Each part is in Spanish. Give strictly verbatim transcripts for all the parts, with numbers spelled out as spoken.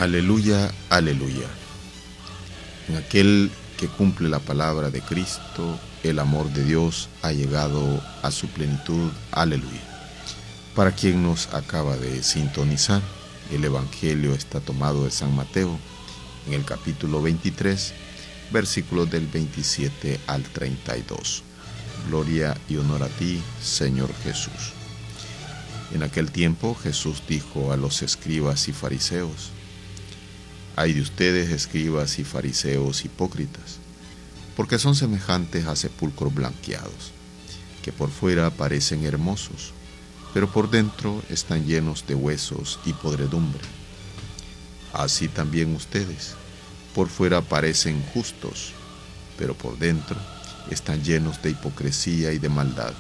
Aleluya, aleluya. En aquel que cumple la palabra de Cristo, el amor de Dios ha llegado a su plenitud. Aleluya. Para quien nos acaba de sintonizar, el Evangelio está tomado de San Mateo, en el capítulo veintitrés, versículos del veintisiete al treinta y dos. Gloria y honor a ti, Señor Jesús. En aquel tiempo Jesús dijo a los escribas y fariseos: Ay de ustedes, escribas y fariseos hipócritas, porque son semejantes a sepulcros blanqueados, que por fuera parecen hermosos, pero por dentro están llenos de huesos y podredumbre. Así también ustedes, por fuera parecen justos, pero por dentro están llenos de hipocresía y de maldad.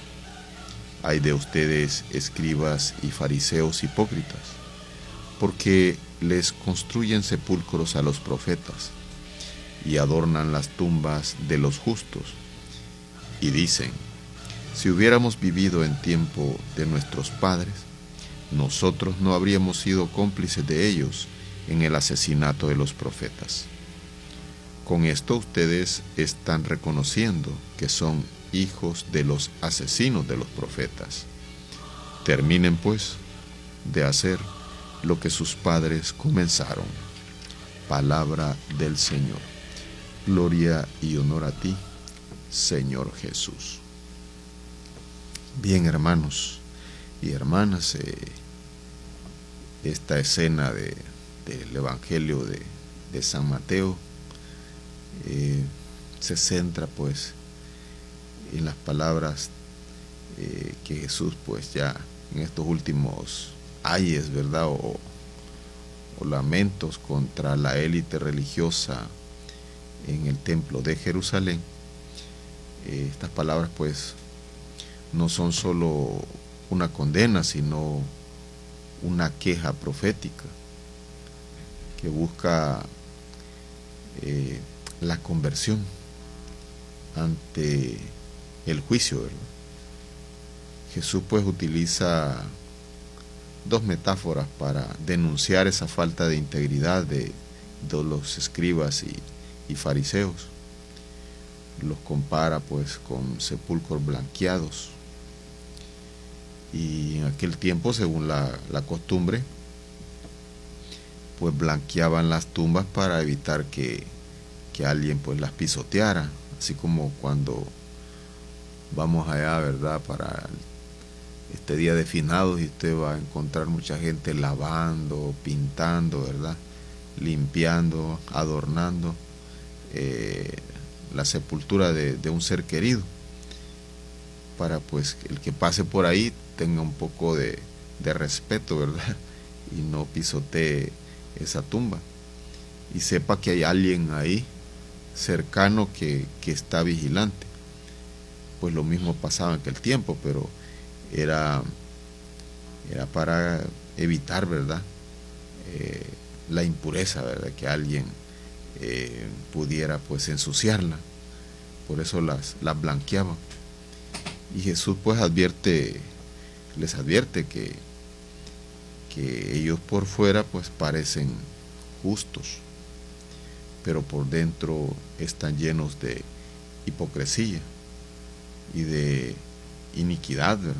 Ay de ustedes, escribas y fariseos hipócritas, porque les construyen sepulcros a los profetas y adornan las tumbas de los justos, y dicen: si hubiéramos vivido en tiempo de nuestros padres, nosotros no habríamos sido cómplices de ellos en el asesinato de los profetas. Con esto ustedes están reconociendo que son hijos de los asesinos de los profetas. Terminen pues de hacer lo que sus padres comenzaron. Palabra del Señor. Gloria y honor a ti, Señor Jesús. Bien, hermanos y hermanas, eh, esta escena de, del Evangelio de, de San Mateo eh, se centra pues en las palabras eh, que Jesús pues ya en estos últimos ayes, ¿verdad? O, o lamentos contra la élite religiosa en el templo de Jerusalén. Eh, estas palabras pues no son solo una condena, sino una queja profética que busca eh, la conversión ante el juicio, ¿verdad? Jesús pues utiliza dos metáforas para denunciar esa falta de integridad de, de los escribas y, y fariseos. Los compara pues con sepulcros blanqueados, y en aquel tiempo, según la, la costumbre, pues blanqueaban las tumbas para evitar que, que alguien pues las pisoteara, así como cuando vamos allá, ¿verdad?, para este día de finados, y usted va a encontrar mucha gente lavando, pintando, ¿verdad?, limpiando, adornando eh, la sepultura de, de un ser querido, para pues el que pase por ahí tenga un poco de, de respeto, ¿verdad?, y no pisotee esa tumba, y sepa que hay alguien ahí cercano que, que está vigilante. Pues lo mismo pasaba en aquel tiempo, pero era, era para evitar, ¿verdad?, eh, la impureza, ¿verdad?, que alguien eh, pudiera pues ensuciarla. Por eso las, las blanqueaban. Y Jesús pues advierte, les advierte que, que ellos por fuera pues parecen justos, pero por dentro están llenos de hipocresía y de iniquidad, ¿verdad?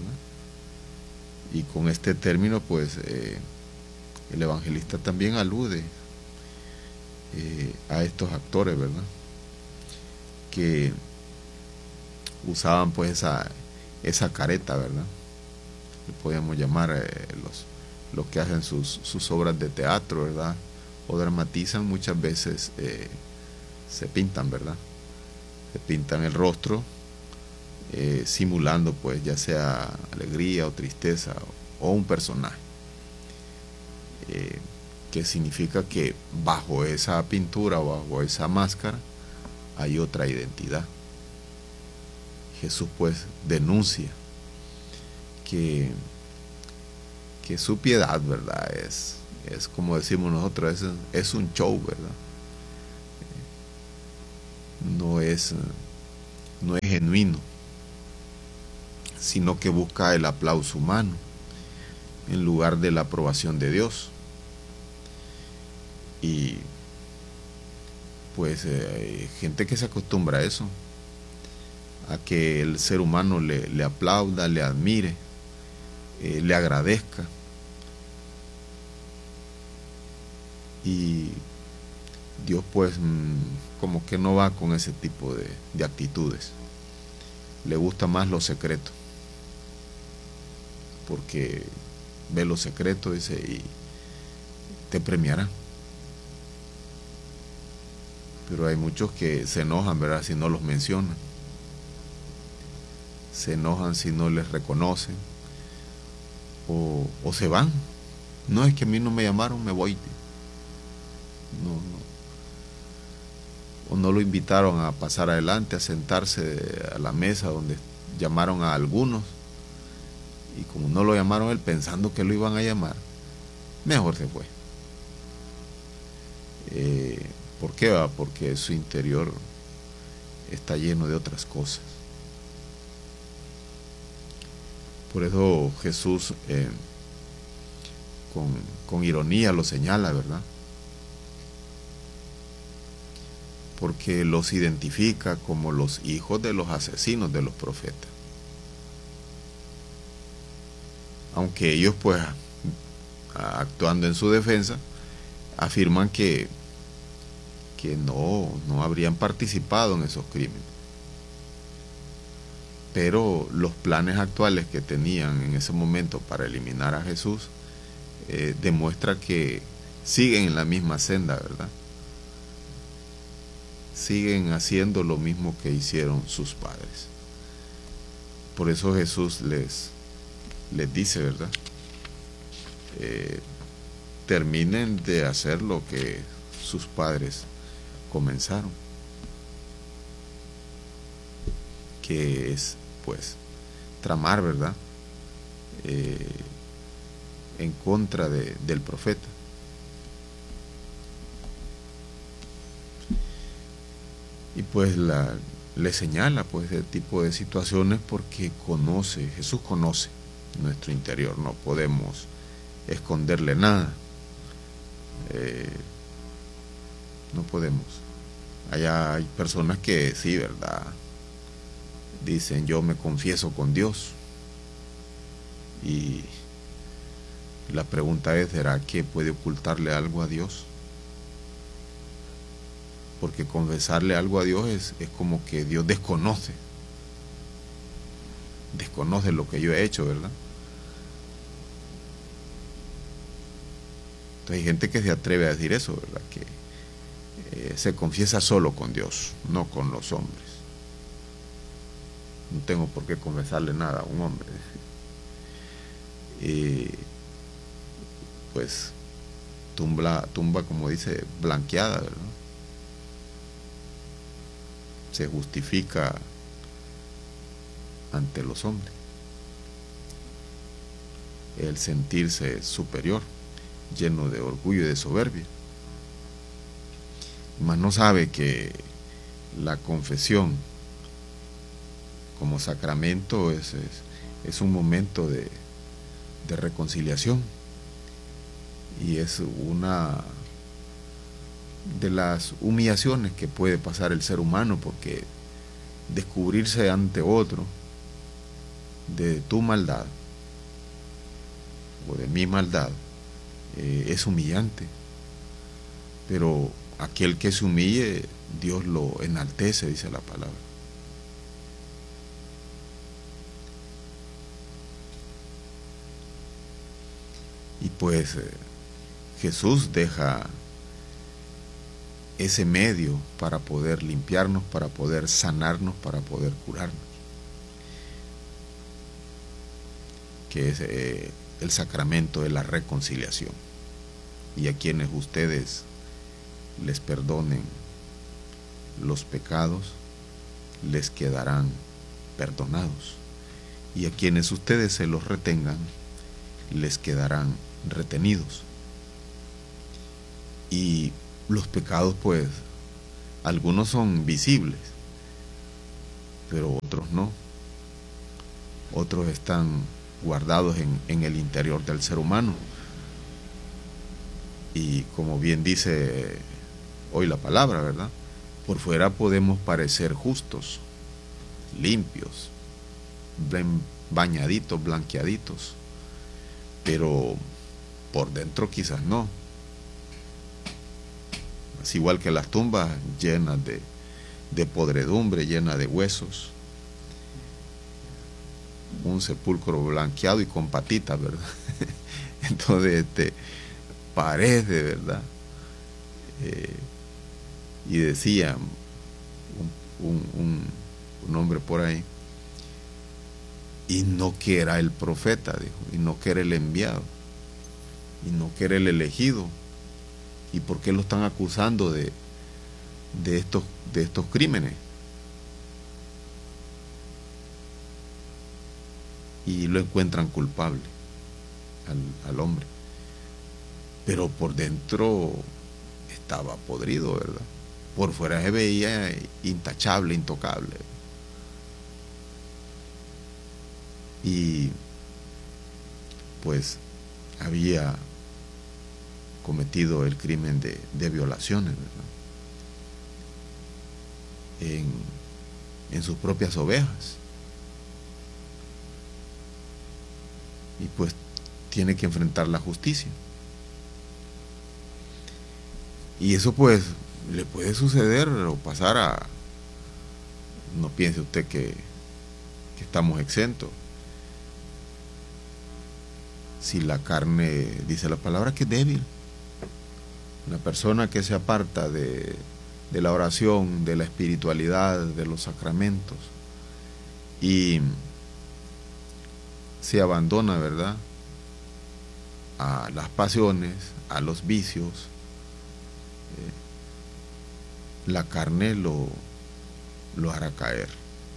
Y con este término pues eh, el evangelista también alude eh, a estos actores, ¿verdad?, que usaban pues esa, esa careta, ¿verdad?, le podríamos llamar eh, los, los que hacen sus, sus obras de teatro, ¿verdad?, o dramatizan. Muchas veces eh, se pintan, ¿verdad?, se pintan el rostro eh, simulando pues ya sea alegría o tristeza o, o un personaje, eh, que significa que bajo esa pintura o bajo esa máscara hay otra identidad. Jesús pues denuncia que, que su piedad, ¿verdad?, es, es como decimos nosotros, es, es un show, ¿verdad?, no es, no es genuino, sino que busca el aplauso humano en lugar de la aprobación de Dios. Y pues eh, gente que se acostumbra a eso, a que el ser humano le, le aplauda, le admire, eh, le agradezca. Y Dios pues mmm, como que no va con ese tipo de, de actitudes. Le gusta más lo secreto, porque ve lo secreto, dice, y te premiará. Pero hay muchos que se enojan, ¿verdad?, si no los mencionan. Se enojan si no les reconocen. O, o se van. No, es que a mí no me llamaron, me voy. No, no. O no lo invitaron a pasar adelante, a sentarse a la mesa donde llamaron a algunos. Y como no lo llamaron él pensando que lo iban a llamar, mejor se fue. Eh, ¿Por qué va? Porque su interior está lleno de otras cosas. Por eso Jesús eh, con, con ironía lo señala, ¿verdad? Porque los identifica como los hijos de los asesinos de los profetas. Aunque ellos, pues, actuando en su defensa, afirman que, que no, no habrían participado en esos crímenes. Pero los planes actuales que tenían en ese momento para eliminar a Jesús eh, demuestra que siguen en la misma senda, ¿verdad? Siguen haciendo lo mismo que hicieron sus padres. Por eso Jesús les, les dice, ¿verdad? Eh, terminen de hacer lo que sus padres comenzaron, que es, pues, tramar, ¿verdad?, eh, en contra de, del profeta. Y pues la, le señala pues ese tipo de situaciones porque conoce, Jesús conoce nuestro interior, no podemos esconderle nada, eh, no podemos. Allá hay personas que sí, ¿verdad?, dicen yo me confieso con Dios, y la pregunta es, ¿será que puede ocultarle algo a Dios? Porque confesarle algo a Dios es, es como que Dios desconoce, desconoce lo que yo he hecho, ¿verdad? Entonces hay gente que se atreve a decir eso, ¿verdad? Que eh, se confiesa solo con Dios, no con los hombres. No tengo por qué confesarle nada a un hombre. Y pues tumba, tumba, como dice, blanqueada, ¿verdad? Se justifica ante los hombres. El sentirse superior, lleno de orgullo y de soberbia. Mas no sabe que la confesión como sacramento es, es, es un momento de, de reconciliación, y es una de las humillaciones que puede pasar el ser humano, porque descubrirse ante otro de tu maldad o de mi maldad eh, es humillante, pero aquel que se humille, Dios lo enaltece, dice la palabra. Y pues eh, Jesús deja ese medio para poder limpiarnos, para poder sanarnos, para poder curarnos, que es eh, el sacramento de la reconciliación. Y a quienes ustedes les perdonen los pecados, les quedarán perdonados, y a quienes ustedes se los retengan, les quedarán retenidos. Y los pecados, pues, algunos son visibles, pero otros no. Otros están guardados en, en el interior del ser humano. Y como bien dice hoy la palabra, ¿verdad? Por fuera podemos parecer justos, limpios, bañaditos, blanqueaditos, pero por dentro quizás no. Es igual que las tumbas llenas de, de podredumbre, llenas de huesos. Un sepulcro blanqueado y con patitas, ¿verdad? Entonces, este, parece, ¿verdad? Eh, y decía un, un, un, un hombre por ahí, y no que era el profeta, dijo, y no que era el enviado, y no que era el elegido. ¿Y por qué lo están acusando de, de, estos, de estos crímenes? Y lo encuentran culpable al, al hombre. Pero por dentro estaba podrido, ¿verdad? Por fuera se veía intachable, intocable. Y pues había cometido el crimen de, de violaciones, ¿verdad? En, en sus propias ovejas. Y pues tiene que enfrentar la justicia. Y eso pues le puede suceder o pasar a... No piense usted que, que estamos exentos. Si la carne, dice la palabra, que es débil. Una persona que se aparta de, de la oración, de la espiritualidad, de los sacramentos, y se abandona, ¿verdad?, a las pasiones, a los vicios, eh, la carne lo, lo hará caer.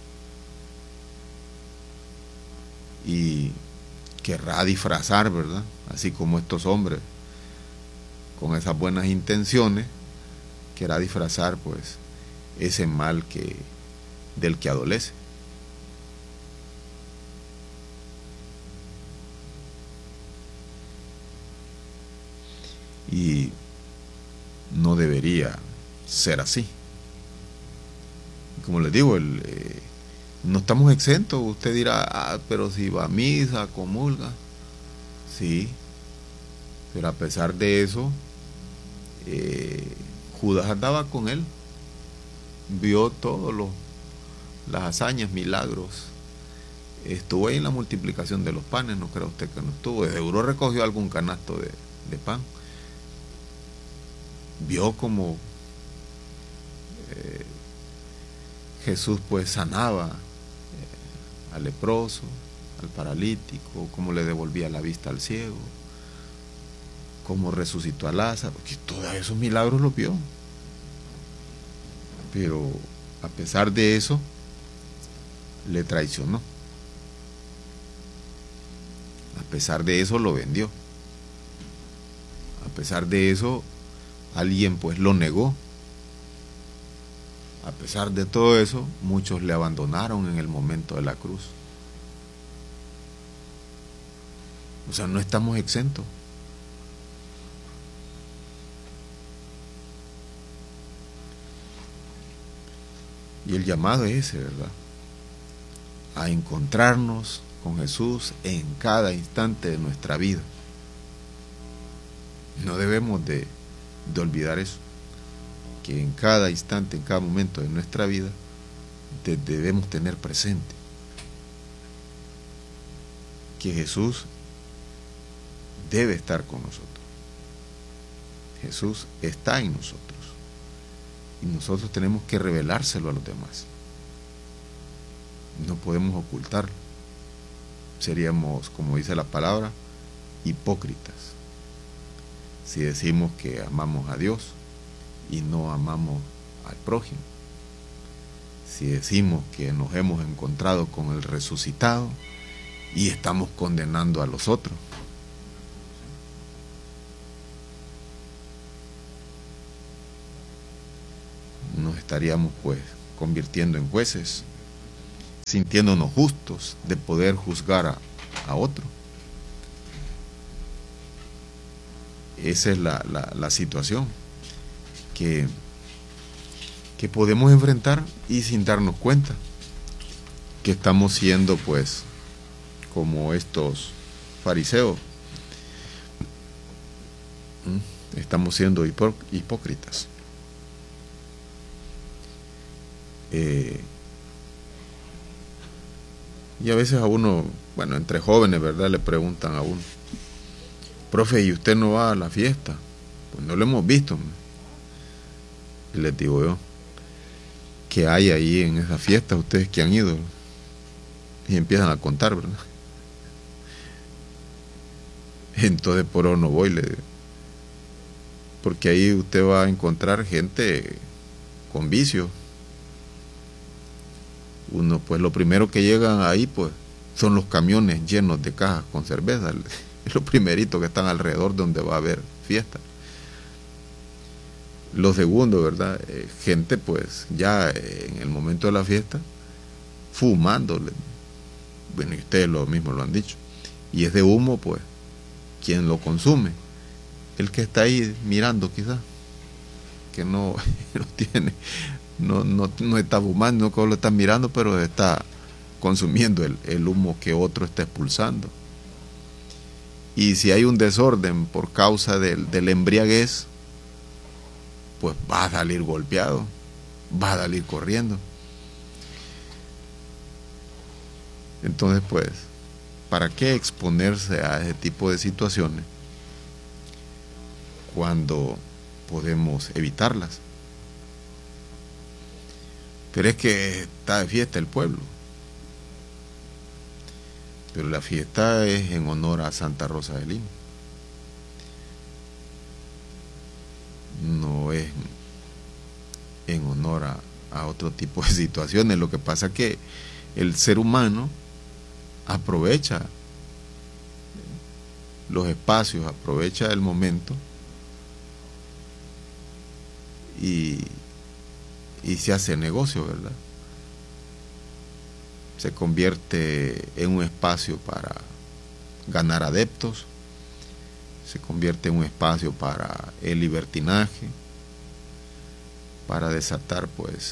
Y querrá disfrazar, ¿verdad?, así como estos hombres, con esas buenas intenciones, querrá disfrazar pues ese mal que, del que adolece. Y no debería ser así. Como les digo, el, eh, no estamos exentos. Usted dirá, ah, pero si va a misa, comulga. Sí, pero a pesar de eso, eh, Judas andaba con él, vio todos los las hazañas, milagros, estuvo ahí en la multiplicación de los panes. No cree usted que no estuvo, de seguro recogió algún canasto de, de pan, vio como eh, Jesús pues sanaba eh, al leproso, al paralítico, cómo le devolvía la vista al ciego, cómo resucitó a Lázaro, que todos esos milagros los vio. Pero a pesar de eso, le traicionó. A pesar de eso, lo vendió. A pesar de eso, alguien pues lo negó. A pesar de todo eso, muchos le abandonaron en el momento de la cruz. O sea, no estamos exentos. Y el llamado es ese, ¿verdad?, a encontrarnos con Jesús en cada instante de nuestra vida. No debemos de, de olvidar eso, que en cada instante, en cada momento de nuestra vida, de, debemos tener presente que Jesús debe estar con nosotros. Jesús está en nosotros. Y nosotros tenemos que revelárselo a los demás. No podemos ocultarlo. Seríamos, como dice la palabra, hipócritas si decimos que amamos a Dios y no amamos al prójimo. Si decimos que nos hemos encontrado con el resucitado y estamos condenando a los otros. Nos estaríamos pues convirtiendo en jueces, sintiéndonos justos de poder juzgar a, a otro. esa es la, la, la situación que, que podemos enfrentar y sin darnos cuenta que estamos siendo pues como estos fariseos. ¿Mm? Estamos siendo hipó hipócritas. Eh, y a veces a uno, bueno, entre jóvenes, ¿verdad?, le preguntan a uno: profe, ¿y usted no va a la fiesta? Pues no lo hemos visto. Y les digo yo: ¿qué hay ahí en esa fiesta ustedes que han ido? Y empiezan a contar, ¿verdad? Entonces por eso no voy, le digo, porque ahí usted va a encontrar gente con vicios. Uno, pues lo primero que llegan ahí, pues, son los camiones llenos de cajas con cerveza. Es lo primerito que están alrededor donde va a haber fiesta. Lo segundo, ¿verdad? Eh, gente, pues, ya en el momento de la fiesta, fumando. Bueno, y ustedes lo mismo lo han dicho. Y ese humo, pues, ¿quién lo consume? El que está ahí mirando, quizás, que no, no tiene... No, no, no está fumando, no que lo está mirando, pero está consumiendo el, el humo que otro está expulsando. Y si hay un desorden por causa del, del embriaguez, pues va a salir golpeado, va a salir corriendo. Entonces, pues, ¿para qué exponerse a ese tipo de situaciones cuando podemos evitarlas? Pero es que está de fiesta el pueblo. Pero la fiesta es en honor a Santa Rosa de Lima. No es en honor a, a otro tipo de situaciones. Lo que pasa es que el ser humano aprovecha los espacios, aprovecha el momento y y se hace negocio, ¿verdad? Se convierte en un espacio para ganar adeptos, se convierte en un espacio para el libertinaje, para desatar, pues,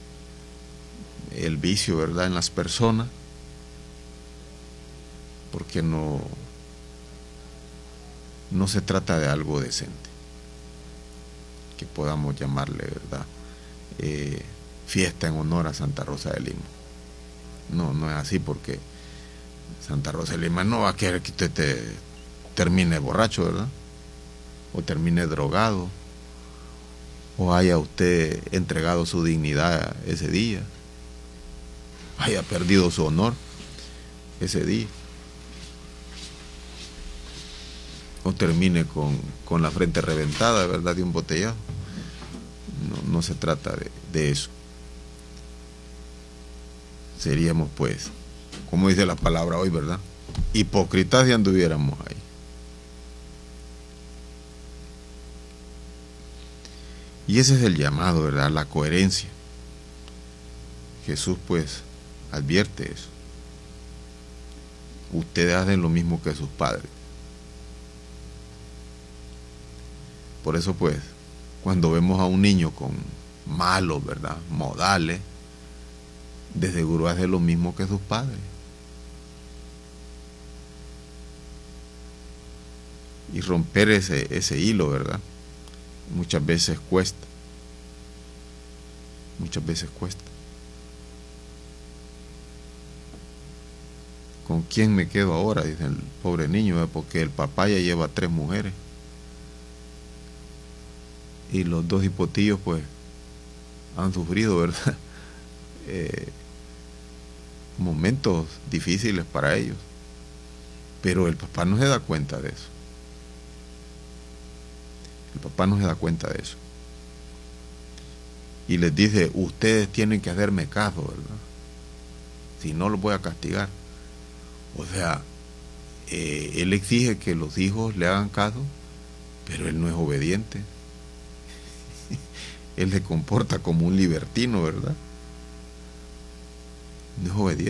el vicio, ¿verdad?, en las personas, porque no, no se trata de algo decente, que podamos llamarle, ¿verdad?, Eh, fiesta en honor a Santa Rosa de Lima. No, no es así, porque Santa Rosa de Lima no va a querer que usted te, termine borracho, ¿verdad? O termine drogado, o haya usted entregado su dignidad ese día, haya perdido su honor ese día, o termine con, con la frente reventada, ¿verdad?, de un botellazo. No, no se trata de, de eso. Seríamos, pues, como dice la palabra hoy, ¿verdad?, hipócritas si anduviéramos ahí. Y ese es el llamado, ¿verdad?, la coherencia. Jesús, pues, advierte eso. Ustedes hacen lo mismo que sus padres. Por eso, pues, cuando vemos a un niño con malos, ¿verdad?, modales, de seguro hace lo mismo que sus padres. Y romper ese, ese hilo, ¿verdad?, muchas veces cuesta. Muchas veces cuesta. ¿Con quién me quedo ahora?, dice el pobre niño, ¿eh? Porque el papá ya lleva tres mujeres. Y los dos hipotillos, pues, han sufrido, ¿verdad?, eh, momentos difíciles para ellos. Pero el papá no se da cuenta de eso. El papá no se da cuenta de eso. Y les dice: ustedes tienen que hacerme caso, ¿verdad?, si no los voy a castigar. O sea, eh, él exige que los hijos le hagan caso, pero él no es obediente. Él se comporta como un libertino, ¿verdad? No es obediente.